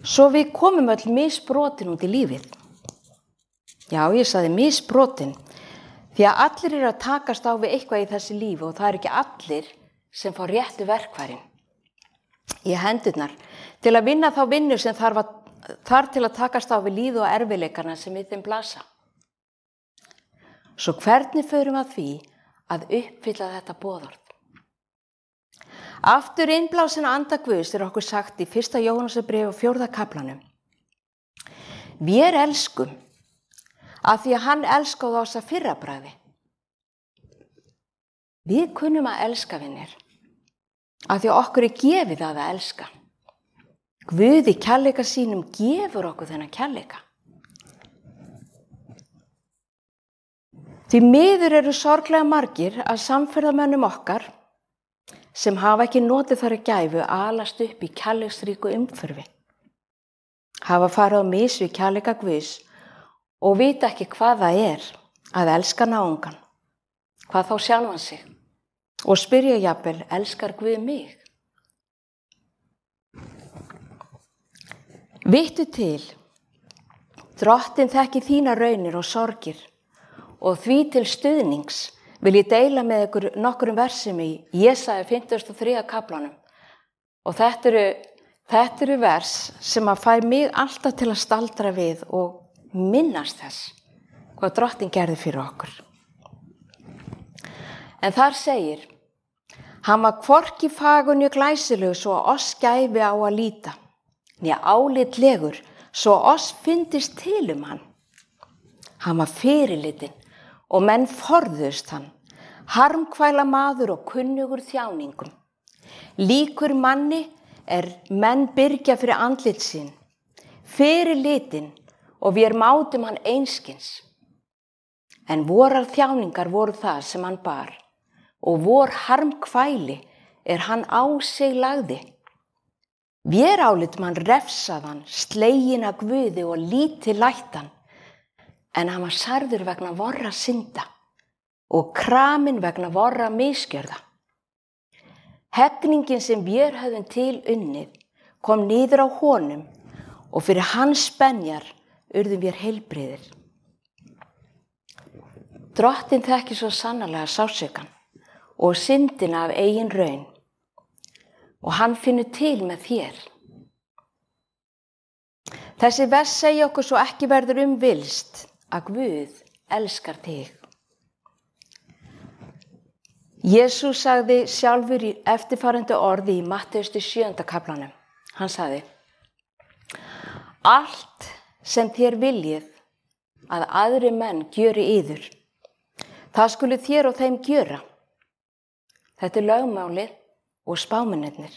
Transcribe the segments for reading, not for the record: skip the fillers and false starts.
Svo við komum öll misbrotin út í lífið. Já, ég sagði misbrotin, því að allir eru að takast á við eitthvað í þessi lífi og það eru ekki allir sem fá réttu verkfærin í hendurnar til að vinna þá vinnu sem þarf til að takast á við líð og erfiðleikana sem við þeim blasa. Svo hvernig förum að því að uppfylla þetta boðorð? Aftur innblásin anda Guðs okkur sagt í 1. Jóhannesarbréfi og 4. kaflanum. Vér elskum af því að hann elskaði oss að fyrra bragði. Við kunnum að elska vinir af því að okkur gefið að elska. Guð í kærleika sínum gefur okkur þennan kærleika. Því miður eru sorglega margir að samferðamönnum okkar sem hafa ekki notið þar gæfu alast upp í kærleiksríku umhverfi. Hafa farið á mis við kærleika Guðs og vita ekki hvað það er að elska náungan, hvað þá sjálfan sig og spyrja jafnvel, elskar Guð mig? Vittu til, Drottinn þekkir þínar raunir og sorgir og því til stuðnings vil ég deila með ykkur nokkrum versum í Jesaja 53. kaflanum. Og þetta eru vers sem að fær mig alltaf til að staldra við og minnast þess hvað Drottinn gerði fyrir okkur. En þar segir, hann var hvorki fagur né glæsilegur svo að oss gæfi á að líta, né álitlegur svo að oss fyndist til hann. Hann var fyrirlitin og menn forðust hann, harmkvæla maður og kunnugur þjáningum. Líkur manni menn byrgja fyrir andlit sinn, fyrirlitin og vér mátum hann einskins. En vorar þjáningar voru það sem hann bar og vor harmkvæli hann á sig lagði. Vér álitum hann refsaðan, slegin af Guði og lítið lættan, en hann var særður vegna vorra synda og kramin vegna vorra misgjörða. Hegningin sem vér höfðum til unnið kom niður á honum og fyrir hans spenjar urðum vér heilbrigðir. Drottinn þekkir svo sannarlega sársaukann og syndina af eigin raun og hann finnur til með þér. Þessi vers segja okkur svo ekki verður villst að Guð elskar þig. Jesús sagði sjálfur í eftirfarandi orði í Mattheus 7. kaflanum. Hann sagði, allt sem þér viljið að aðri menn gjöri yður, það skulu þér og þeim gjöra. Þetta lögmálið og spámennirnir.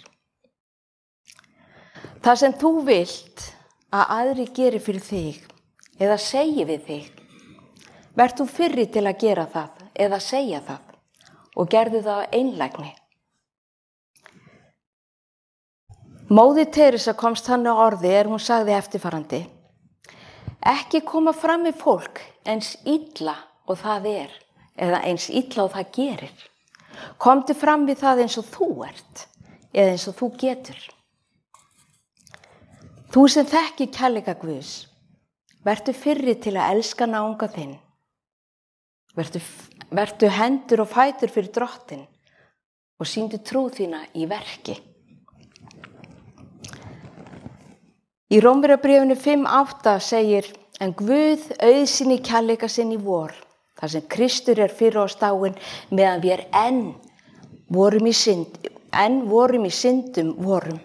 Það sem þú vilt að aðri geri fyrir þig eða segi við þig, verð þú fyrri til að gera það eða segja það og gerðu það af einlægni. Móðir Teresa komst þannig á orði hún sagði eftirfarandi, ekki koma fram við fólk eins illa og það eða eins illa og það gerir. Komdu fram við það eins og þú ert eða eins og þú getur. Þú sem þekkir kærleika Guðs, vertu fyrri til að elska náunga þinn. Vertu hendur og fætur fyrir Drottinn og sýndu trú þína í verki. Í Rómverjabréfinu 5:8 segir, en Guð auðsýnir kærleika sinn í vor, þar sem Kristur fyrir oss dáinn meðan við enn vorum í syndum vorum.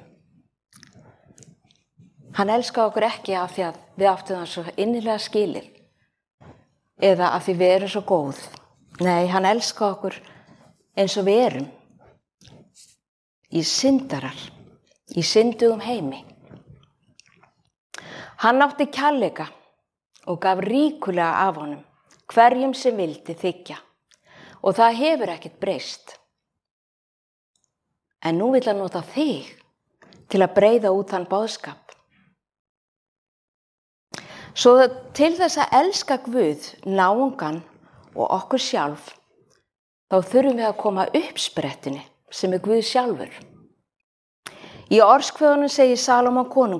Hann elskaði okkur ekki af því að við áttum það svo innilega skilið eða af því við erum svo góð. Nei, hann elskaði okkur eins og við erum. Í syndarar, í syndugum heimi. Hann átti kærleika og gaf ríkulega af honum, hverjum sem vildi þiggja. Og það hefur ekkert breyst. En nú vill hann nota þig til að breiða út þann boðskap. Svo til þess að elska Guð, náungan og okkur sjálf, þá þurfum við að koma uppsprettunni sem Guð sjálfur. Í Orðskviðunum segir Salómon konungur